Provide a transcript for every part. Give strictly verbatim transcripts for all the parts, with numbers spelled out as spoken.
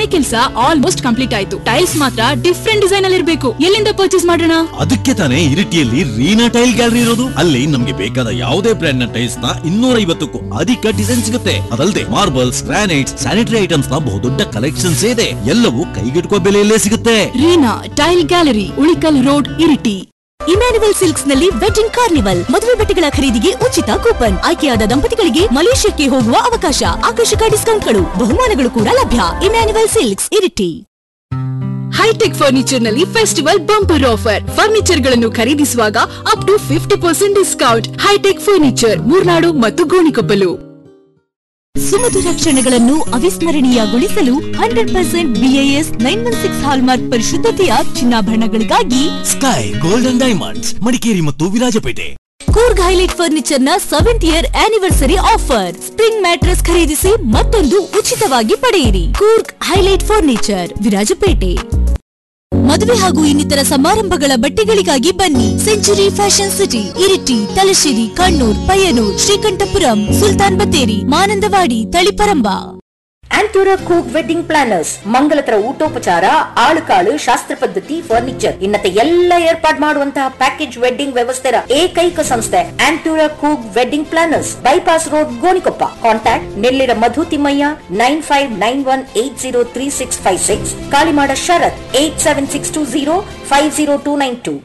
ಕೆಲಸ almost complete ಆಯ್ತು. Tiles ಮಾತ್ರ ಡಿಫ್ರೆಂಟ್ ಡಿಸೈನ್ ಅಲ್ಲಿ ಇರಬೇಕು. ಎಲ್ಲಿಂದ ಪರ್ಚೇಸ್ ಮಾಡೋಣ? ಅದಕ್ಕೆ ತಾನೇ ಇರಿಟಿಯಲ್ಲಿ ರೀನಾ ಟೈಲ್ ಗ್ಯಾಲರಿ ಇರೋದು. ಅಲ್ಲಿ ನಮ್ಗೆ ಬೇಕಾದ ಯಾವುದೇ ಬ್ರ್ಯಾಂಡ್ ನ ಟೈಲ್ಸ್ ನ ಇನ್ನೂರ ಐವತ್ತಕ್ಕೂ ಅಧಿಕ ಡಿಸೈನ್ ಸಿಗುತ್ತೆ. ಅದಲ್ಲದೆ ಮಾರ್ಬಲ್ಸ್, ಗ್ರಾನೈಟ್ಸ್, ಸ್ಯಾನಿಟರಿ ಐಟಮ್ಸ್ ನ ಬಹುದೊಡ್ಡ ಕಲೆಕ್ಷನ್ಸ್ ಇದೆ. ಎಲ್ಲವೂ ಕೈಗೆಟುಕುವ ಬೆಲೆಯಲ್ಲೇ ಸಿಗುತ್ತೆ. Reena tail gallery, Ulikkal road, Iritty. Emmanuel silks ನಲ್ಲಿ ವೆಡ್ಡಿಂಗ್ ಕಾರ್ನಿವಲ್. ಮದುವೆ ಬಟ್ಟೆಗಳ ಖರೀದಿಗೆ ಉಚಿತ ಕೂಪನ್. ಆಯ್ಕೆಯಾದ ದಂಪತಿಗಳಿಗೆ ಮಲೇಷ್ಯಾಕ್ಕೆ ಹೋಗುವ ಅವಕಾಶ. ಆಕರ್ಷಕ ಡಿಸ್ಕೌಂಟ್ಗಳು, ಬಹುಮಾನಗಳು ಕೂಡ ಲಭ್ಯ. Emmanuel silks, Iritty. High tech furniture ನಲ್ಲಿ ಫೆಸ್ಟಿವಲ್ ಬಂಪರ್ ಆಫರ್. ಫರ್ನಿಚರ್ ಗಳನ್ನು ಖರೀದಿಸುವಾಗ up to fifty percent discount. High tech furniture, Murnad ಮತ್ತು ಗೋಣಿಕೊಪ್ಪಲು. ಸುಮಧುರ ಕ್ಷಣಗಳನ್ನು ಅವಿಸ್ಮರಣೀಯಗೊಳಿಸಲು hundred percent BIS nine one six hallmark ಪರಿಶುದ್ಧತೆಯ ಚಿನ್ನಾಭರಣಗಳಿಗಾಗಿ sky golden diamonds, Madikeri ಮತ್ತು ವಿರಾಜಪೇಟೆ. ಕೂರ್ಗ್ ಹೈಲೈಟ್ ಫರ್ನಿಚರ್ ನ seventh year anniversary offer. Spring mattress ಖರೀದಿಸಿ ಮತ್ತೊಂದು ಉಚಿತವಾಗಿ ಪಡೆಯಿರಿ. Coorg highlight furniture, Virajpet. ಮದುವೆ ಹಾಗೂ ಇನ್ನಿತರ ಸಮಾರಂಭಗಳ ಬಟ್ಟೆಗಳಿಗಾಗಿ ಬನ್ನಿ. Century fashion city, Iritty, Thalassery, Kannur, Payyanur, Sreekandapuram, Sultan Battery, Manandavadi, Taliparamba. ಆಂಟೂರ ಕೂಕ್ wedding planners. ಮಂಗಲತರ ಊಟೋಪಚಾರ, ಆಳುಕಾಳು, ಶಾಸ್ತ್ರ ಪದ್ಧತಿ, ಫರ್ನಿಚರ್ ಇನ್ನತೆ ಎಲ್ಲ ಏರ್ಪಾಡು ಮಾಡುವಂತಹ ಪ್ಯಾಕೇಜ್ ವೆಡ್ಡಿಂಗ್ ವ್ಯವಸ್ಥೆಯ ಏಕೈಕ ಸಂಸ್ಥೆ ಆಂಟೂರ ಕೂಕ್ wedding planners. Bypass road, Gonikoppa. Contact Nellira Madhu Thimmaiah nine five nine one eight zero three six five six, Kalimada Sharath eight seven six two zero five zero two nine two.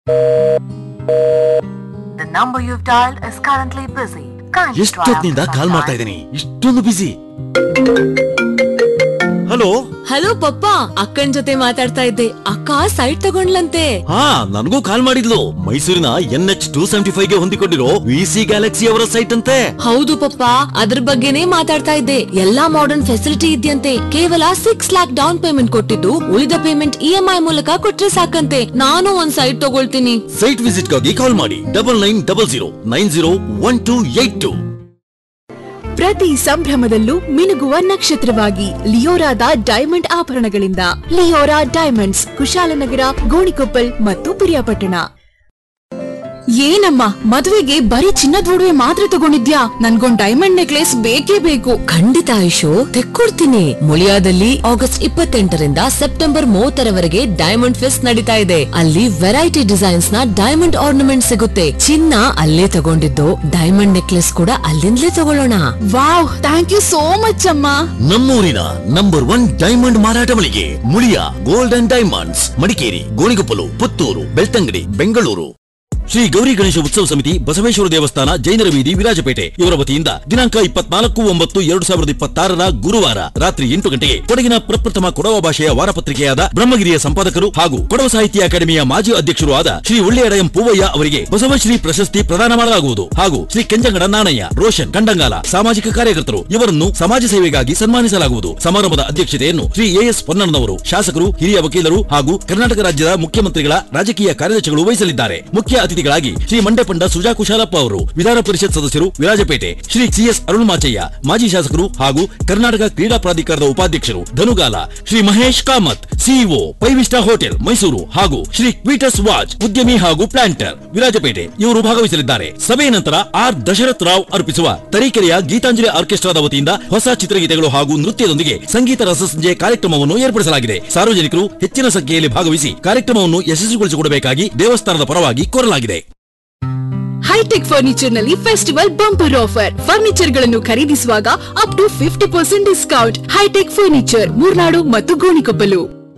The number you've dialed is currently busy. ಎಷ್ಟೊತ್ತಿನಿಂದ ಕಾಲ್ ಮಾಡ್ತಾ ಇದ್ದೀನಿ, ಇಷ್ಟೊಂದು ಬಿಸಿ. Hello hello ಪಪ್ಪ, ಅಕ್ಕನ್ ಜೊತೆ ಮಾತಾಡ್ತಾ ಇದ್ದೆ. ಅಕ್ಕ site ತಗೊಂಡ್ಲಂತೆ. ಹಾ, ನನಗೂ ಕಾಲ್ ಮಾಡಿದ್ಲು. ಮೈಸೂರಿನ N H two seventy five ಗೆ ಹೊಂದಿಕೊಂಡಿರೋ ವಿಸಿ ಗ್ಯಾಲಕ್ಸಿ ಅವರ ಸೈಟ್ ಅಂತೆ. ಹೌದು ಪಪ್ಪ, ಅದ್ರ ಬಗ್ಗೆನೇ ಮಾತಾಡ್ತಾ ಇದ್ದೆ. ಎಲ್ಲಾ ಮಾಡರ್ನ್ ಫೆಸಿಲಿಟಿ ಇದೆಯಂತೆ. ಕೇವಲ ಸಿಕ್ಸ್ ಲ್ಯಾಕ್ ಡೌನ್ ಪೇಮೆಂಟ್ ಕೊಟ್ಟಿದ್ದು ಉಳಿದ ಪೇಮೆಂಟ್ ಇ ಎಂ ಐ ಮೂಲಕ ಕೊಟ್ರೆ ಸಾಕಂತೆ. ನಾನು ಒಂದ್ ಸೈಟ್ ತಗೊಳ್ತೀನಿ. ಸೈಟ್ ವಿಸಿಟ್ ಗಾಗಿ ಕಾಲ್ ಮಾಡಿ double nine double zero nine zero one two eight two. ಪ್ರತಿ ಸಂಭ್ರಮದಲ್ಲೂ ಮಿನುಗುವ ನಕ್ಷತ್ರವಾಗಿ ಲಿಯೋರಾದ diamond ಆಭರಣಗಳಿಂದ. Leora diamonds, Kushalnagar, Gonikoppal ಮತ್ತು ಪಿರಿಯಾಪಟ್ಟಣ. ಏನಮ್ಮ, ಮದುವೆಗೆ ಬರೀ ಚಿನ್ನದ ಒಡವೆ ಮಾತ್ರ ತಗೊಂಡಿದ್ಯಾ? ನನ್ಗೊಂದ್ ಡೈಮಂಡ್ ನೆಕ್ಲೆಸ್ ಬೇಕೇ ಬೇಕು. ಖಂಡಿತ ಆಯುಷು, ತೆಕ್ಕೊಡ್ತೀನಿ. ಮುಳಿಯಾದಲ್ಲಿ ಆಗಸ್ಟ್ ಇಪ್ಪತ್ತೆಂಟರಿಂದ ಸೆಪ್ಟೆಂಬರ್ ಮೂವತ್ತರವರೆಗೆ ಡೈಮಂಡ್ ಫೆಸ್ಟ್ ನಡೀತಾ ಇದೆ. ಅಲ್ಲಿ ವೆರೈಟಿ ಡಿಸೈನ್ಸ್ ನ ಡೈಮಂಡ್ ಆರ್ನಮೆಂಟ್ ಸಿಗುತ್ತೆ. ಚಿನ್ನ ಅಲ್ಲೇ ತಗೊಂಡಿದ್ದು, ಡೈಮಂಡ್ ನೆಕ್ಲೆಸ್ ಕೂಡ ಅಲ್ಲಿಂದಲೇ ತಗೊಳ್ಳೋಣ. Wow, thank you so much ಅಮ್ಮ. ನಮ್ಮೂರಿನ ನಂಬರ್ ಒನ್ ಡೈಮಂಡ್ ಮಾರಾಟ ಮಳಿಗೆ ಮುಳಿಯಾ ಗೋಲ್ಡನ್ ಡೈಮಂಡ್ಸ್, ಮಡಿಕೇರಿ, ಗೋಣಿಕೊಪ್ಪಲು, ಪುತ್ತೂರು, ಬೆಳ್ತಂಗಡಿ, ಬೆಂಗಳೂರು. ಶ್ರೀ ಗೌರಿ ಗಣೇಶ ಉತ್ಸವ ಸಮಿತಿ, ಬಸವೇಶ್ವರ ದೇವಸ್ಥಾನ, ಜೈನರ ಬೀದಿ, ವಿರಾಜಪೇಟೆ ಇವರ ವತಿಯಿಂದ ದಿನಾಂಕ ಇಪ್ಪತ್ನಾಲ್ಕು ಒಂಬತ್ತು ಎರಡು ಸಾವಿರದ ಇಪ್ಪತ್ತಾರರ ಗುರುವಾರ ರಾತ್ರಿ ಎಂಟು ಗಂಟೆಗೆ ಕೊಡಗಿನ ಪ್ರಪ್ರಥಮ ಕೊಡವ ಭಾಷೆಯ ವಾರಪತ್ರಿಕೆಯಾದ ಬ್ರಹ್ಮಗಿರಿಯ ಸಂಪಾದಕರು ಹಾಗೂ ಕೊಡವ ಸಾಹಿತ್ಯ ಅಕಾಡೆಮಿಯ ಮಾಜಿ ಅಧ್ಯಕ್ಷರು ಆದ ಶ್ರೀ ಒಳ್ಳೆಯಡಯಂ ಪೂವಯ್ಯ ಅವರಿಗೆ ಬಸವಶ್ರೀ ಪ್ರಶಸ್ತಿ ಪ್ರದಾನ ಮಾಡಲಾಗುವುದು. ಹಾಗೂ ಶ್ರೀ ಕೆಂಜಂಗಡ ನಾಣಯ್ಯ, ರೋಷನ್ ಕಂಡಂಗಾಲ ಸಾಮಾಜಿಕ ಕಾರ್ಯಕರ್ತರು ಇವರನ್ನು ಸಮಾಜ ಸೇವೆಗಾಗಿ ಸನ್ಮಾನಿಸಲಾಗುವುದು. ಸಮಾರಂಭದ ಅಧ್ಯಕ್ಷತೆಯನ್ನು ಶ್ರೀ ಎ ಎಸ್ ಪೊನ್ನಣ್ಣನವರು, ಶಾಸಕರು, ಹಿರಿಯ ವಕೀಲರು ಹಾಗೂ ಕರ್ನಾಟಕ ರಾಜ್ಯದ ಮುಖ್ಯಮಂತ್ರಿಗಳ ರಾಜಕೀಯ ಕಾರ್ಯದರ್ಶಿಗಳು ವಹಿಸಲಿದ್ದಾರೆ. ಮುಖ್ಯ ಅತಿಥಿಗಳಾಗಿ ಶ್ರೀ ಮಂಡೆಪಂಡ ಸುಜಾ ಕುಶಾಲಪ್ಪ ಅವರು, ವಿಧಾನ ಪರಿಷತ್ ಸದಸ್ಯರು, ವಿರಾಜಪೇಟೆ, ಶ್ರೀ ಸಿಎಸ್ ಅರುಣಮಾಚಯ್ಯ, ಮಾಜಿ ಶಾಸಕರು ಹಾಗೂ ಕರ್ನಾಟಕ ಕ್ರೀಡಾ ಪ್ರಾಧಿಕಾರದ ಉಪಾಧ್ಯಕ್ಷರು, ಧನುಗಾಲ, ಶ್ರೀ ಮಹೇಶ್ ಕಾಮತ್, ಸಿಇಒ ಪೈವಿಸ್ಟಾ ಹೋಟೆಲ್ ಮೈಸೂರು ಹಾಗೂ ಶ್ರೀ ಕ್ವೀಟಸ್ ವಾಚ್ ಉದ್ಯಮಿ ಹಾಗೂ ಪ್ಲಾಂಟರ್, ವಿರಾಜಪೇಟೆ ಇವರು ಭಾಗವಹಿಸಲಿದ್ದಾರೆ. ಸಭೆಯ ನಂತರ ಆರ್ ದಶರಥ್ ರಾವ್ ಅರ್ಪಿಸುವ ತರೀಕೆರೆಯ ಗೀತಾಂಜಲಿ ಆರ್ಕೆಸ್ಟ್ರಾದ ವತಿಯಿಂದ ಹೊಸ ಚಿತ್ರಗೀತೆಗಳು ಹಾಗೂ ನೃತ್ಯದೊಂದಿಗೆ ಸಂಗೀತ ರಸಸಂಜೆ ಕಾರ್ಯಕ್ರಮವನ್ನು ಏರ್ಪಡಿಸಲಾಗಿದೆ. ಸಾರ್ವಜನಿಕರು ಹೆಚ್ಚಿನ ಸಂಖ್ಯೆಯಲ್ಲಿ ಭಾಗವಹಿಸಿ ಕಾರ್ಯಕ್ರಮವನ್ನು ಯಶಸ್ವಿಗೊಳಿಸಿಕೊಡಬೇಕಾಗಿ ದೇವಸ್ಥಾನದ ಪರವಾಗಿ ಕೋರಲಾಗಿದೆ. ಹೈಟೆಕ್ ಫರ್ನಿಚರ್ ನಲ್ಲಿ ಫೆಸ್ಟಿವಲ್ ಬಂಪರ್ ಆಫರ್. ಫರ್ನಿಚರ್ ಗಳನ್ನು ಖರೀದಿಸುವಾಗ up to fifty percent discount. High tech furniture, Murnad ಮತ್ತು ಗೋಣಿಕೊಪ್ಪಲು.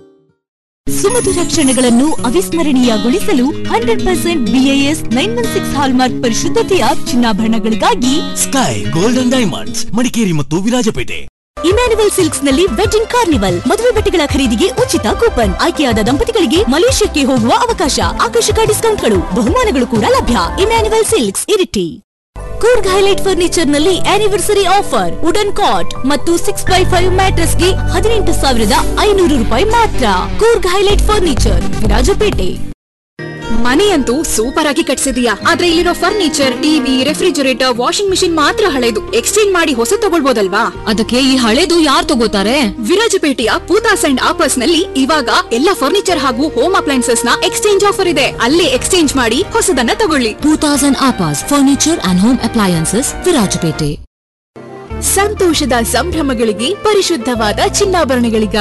ಸುಮಧುರ ಕ್ಷಣಗಳನ್ನು ಅವಿಸ್ಮರಣೀಯಗೊಳಿಸಲು hundred percent BIS nine one six hallmark ಪರಿಶುದ್ಧತೆಯ ಚಿನ್ನಾಭರಣಗಳಿಗಾಗಿ sky golden diamonds, Madikeri ಮತ್ತು ವಿರಾಜಪೇಟೆ. ಇಮ್ಯಾನ್ಯುವಲ್ ಸಿಲ್ಕ್ಸ್ ನಲ್ಲಿ ವೆಡ್ಡಿಂಗ್ ಕಾರ್ನಿವಲ್. ಮದುವೆ ಬಟ್ಟೆಗಳ ಖರೀದಿಗೆ ಉಚಿತ ಕೂಪನ್. ಆಯ್ಕೆಯಾದ ದಂಪತಿಗಳಿಗೆ ಮಲೇಷ್ಯಾಕ್ಕೆ ಹೋಗುವ ಅವಕಾಶ. ಆಕರ್ಷಕ ಡಿಸ್ಕೌಂಟ್ಗಳು, ಬಹುಮಾನಗಳು ಕೂಡ ಲಭ್ಯ. Emmanuel silks, Iritty. Coorg highlight furniture ನಲ್ಲಿ ಆನಿವರ್ಸರಿ ಆಫರ್. ವುಡನ್ ಕಾಟ್ ಮತ್ತು ಸಿಕ್ಸ್ ಬೈ ಫೈವ್ ಮ್ಯಾಟ್ರೆಸ್ ಗೆ ಹದಿನೆಂಟು ಸಾವಿರದ ಐನೂರು ರೂಪಾಯಿ ಮಾತ್ರ. Coorg highlight furniture, Virajpet. ಮನೆಯಂತೂ super ಆಗಿ ಕಟ್ಸಿದೀಯಾ, ಆದ್ರೆ ಇಲ್ಲಿರೋ furniture, TV, refrigerator, washing machine ಮಾತ್ರ ಹಳೆದು. ಎಕ್ಸ್ಚೇಂಜ್ ಮಾಡಿ ಹೊಸ ತಗೊಳ್ಬೋದಲ್ವಾ? ಅದಕ್ಕೆ ಈ ಹಳೆದು ಯಾರು ತಗೋತಾರೆ? ವಿರಾಜಪೇಟೆಯ ಪೂತಾಸ್ ಅಂಡ್ ಆಪರ್ಸ್ ನಲ್ಲಿ ಇವಾಗ ಎಲ್ಲ ಫರ್ನಿಚರ್ ಹಾಗೂ ಹೋಮ್ ಅಪ್ಲೈನ್ಸಸ್ ನ ಎಕ್ಸ್ಚೇಂಜ್ ಆಫರ್ ಇದೆ. ಅಲ್ಲೇ ಎಕ್ಸ್ಚೇಂಜ್ ಮಾಡಿ ಹೊಸದನ್ನ ತಗೊಳ್ಳಿ. Poothas and ಆಪರ್ಸ್ furniture and home appliances, Virajpet. ಸಂತೋಷದ ಸಂಭ್ರಮಗಳಿಗೆ ಪರಿಶುದ್ಧವಾದ ಚಿನ್ನಾಭರಣಗಳಿಗಾಗಿ